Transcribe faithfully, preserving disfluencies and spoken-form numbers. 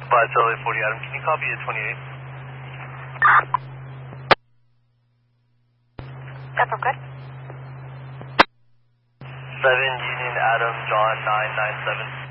Five Charlie forty Adam, can you copy at twenty-eight? That's all good. Seven Union Adam John nine nine seven.